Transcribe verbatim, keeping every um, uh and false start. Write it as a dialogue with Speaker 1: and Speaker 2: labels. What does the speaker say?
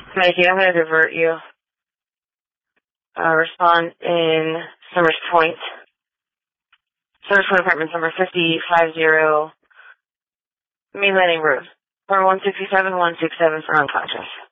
Speaker 1: Thank you. I'm going to divert you. Uh, respond in Summers Point. Summers Point Apartments, number fifty fifty, Main Landing Road. Number one six seven one six seven for unconscious.